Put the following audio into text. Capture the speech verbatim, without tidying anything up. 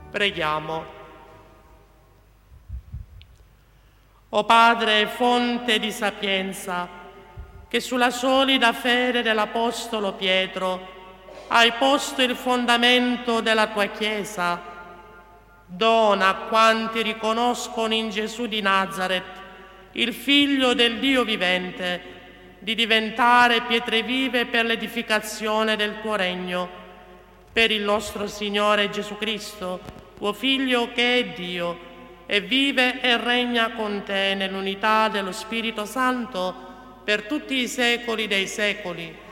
Preghiamo. O Padre, fonte di sapienza, che sulla solida fede dell'Apostolo Pietro hai posto il fondamento della tua Chiesa, dona a quanti riconoscono in Gesù di Nazaret, il Figlio del Dio vivente, di diventare pietre vive per l'edificazione del tuo regno, per il nostro Signore Gesù Cristo, tuo Figlio che è Dio, e vive e regna con te nell'unità dello Spirito Santo per tutti i secoli dei secoli.